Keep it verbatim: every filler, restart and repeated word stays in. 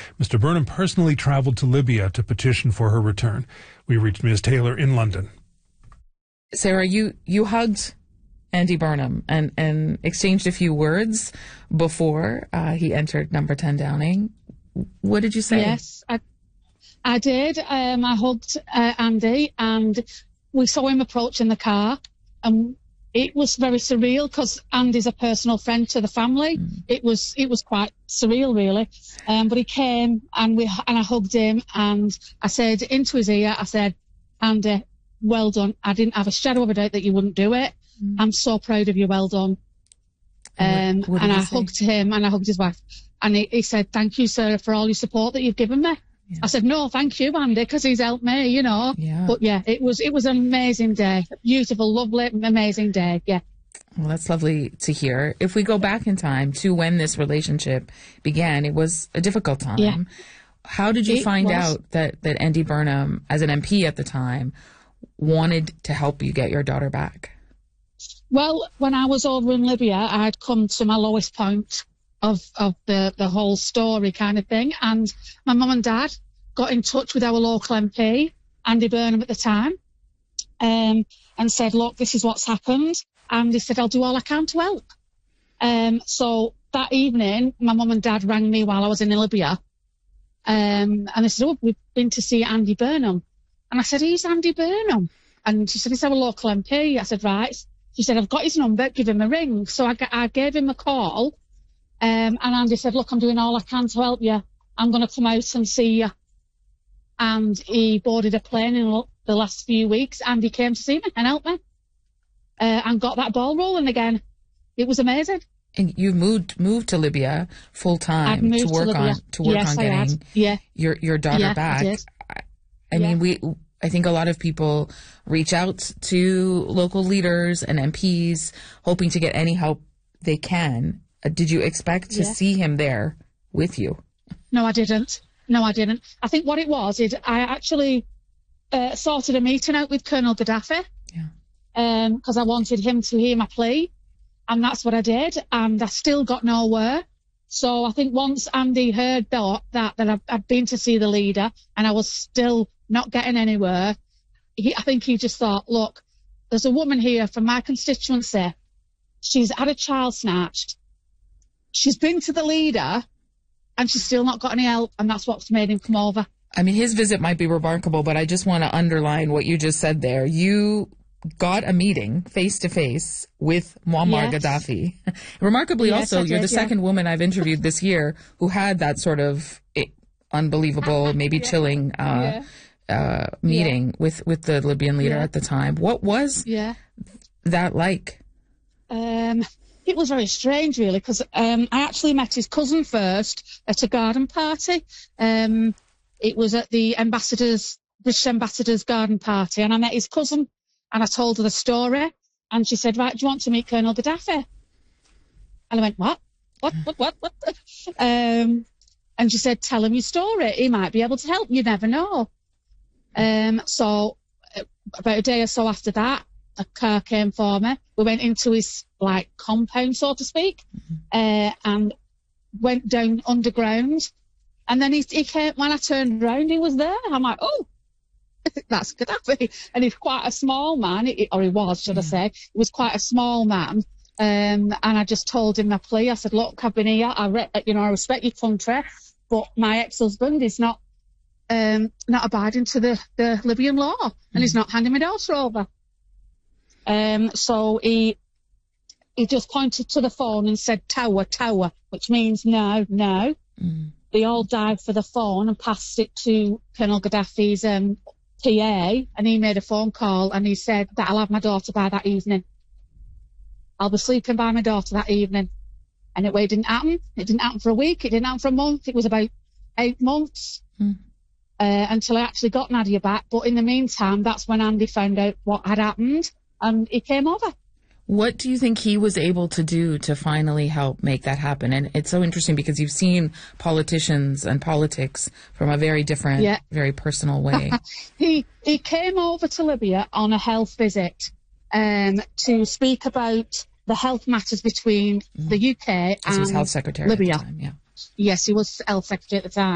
Mister Burnham personally traveled to Libya to petition for her return. We reached Miz Taylor in London. Sarah, you, you hugged Andy Burnham and, and exchanged a few words before uh, he entered number ten Downing. What did you say? Yes, I, I did. Um, I hugged uh, Andy, and we saw him approach in the car, and it was very surreal because Andy's a personal friend to the family. Mm. It was it was quite surreal, really. Um, but he came, and we and I hugged him, and I said into his ear, I said, Andy, well done. I didn't have a shadow of a doubt that you wouldn't do it. Mm. I'm so proud of you. Well done. Um, what, what and I say? hugged him, and I hugged his wife. And he, he said, thank you, Sarah, for all your support that you've given me. Yeah. I said, no, thank you, Andy, because he's helped me, you know. Yeah. But, yeah, it was it was an amazing day. Beautiful, lovely, amazing day, yeah. Well, that's lovely to hear. If we go back in time to when this relationship began, it was a difficult time. Yeah. How did you it find was. out that, that Andy Burnham, as an M P at the time, wanted to help you get your daughter back? Well, when I was over in Libya, I'd come to my lowest point of of the, the whole story kind of thing. And my mum and dad got in touch with our local M P, Andy Burnham at the time, um, and said, look, this is what's happened. And he said, I'll do all I can to help. Um, so that evening, my mum and dad rang me while I was in Libya. Um, and they said, oh, we've been to see Andy Burnham. And I said, who's Andy Burnham? And she said, he's our local M P. I said, right. She said, I've got his number, give him a ring. So I, I gave him a call. Um, and Andy said, look, I'm doing all I can to help you. I'm going to come out and see you. And he boarded a plane in the last few weeks, and he came to see me and help me. Uh, and got that ball rolling again. It was amazing. And you've moved moved to Libya full time to work to on to work yes, on getting yeah. your your daughter yeah, back. I, did. I, I yeah. mean, we I think a lot of people reach out to local leaders and M Ps hoping to get any help they can. Uh, did you expect to yeah. see him there with you? No, I didn't. No, I didn't. I think what it was is I actually uh, sorted a meeting out with Colonel Gaddafi. Yeah. Because um, I wanted him to hear my plea, and that's what I did, and I still got nowhere. So I think once Andy heard that, that, that I'd, I'd been to see the leader and I was still not getting anywhere, he, I think he just thought, look, there's a woman here from my constituency. She's had a child snatched. She's been to the leader, and she's still not got any help, and that's what's made him come over. I mean, his visit might be remarkable, but I just want to underline what you just said there. You got a meeting face-to-face with Muammar yes. Gaddafi. Remarkably yes, also, did, you're the yeah. second woman I've interviewed this year who had that sort of unbelievable, maybe yeah. chilling uh, yeah. uh, meeting yeah. with, with the Libyan leader yeah. at the time. What was yeah. that like? Um, it was very strange, really, because um, I actually met his cousin first at a garden party. Um, it was at the ambassador's, British ambassador's garden party, and I met his cousin. And I told her the story, and she said, right, do you want to meet Colonel Gaddafi? And I went, what? What, what, what, what? um, and she said, tell him your story. He might be able to help. You never know. Um, so about a day or so after that, a car came for me. We went into his, like, compound, so to speak, mm-hmm. uh, and went down underground. And then he, he came, when I turned around, he was there. I'm like, oh. That's Gaddafi, and he's quite a small man, or he was, should yeah. I say. He was quite a small man, um, and I just told him my plea. I said, look, I've been here, I re- you know, I respect your country, but my ex-husband is not um, not abiding to the, the Libyan law, and mm. he's not handing my daughter over. Um, so he he just pointed to the phone and said, tower, tower, which means no, no. Mm. They all dived for the phone and passed it to Colonel Gaddafi's um, P A, and he made a phone call and he said that I'll have my daughter by that evening. I'll be sleeping by my daughter that evening. And it, well, it didn't happen. It didn't happen for a week. It didn't happen for a month. It was about eight months mm. uh, until I actually got Nadia back. But in the meantime, that's when Andy found out what had happened, and he came over. What do you think he was able to do to finally help make that happen? And it's so interesting because you've seen politicians and politics from a very different, yeah. very personal way. he he came over to Libya on a health visit um, to speak about the health matters between mm. the U K and he was health secretary Libya. At the time, yeah. Yes, he was health secretary at the time.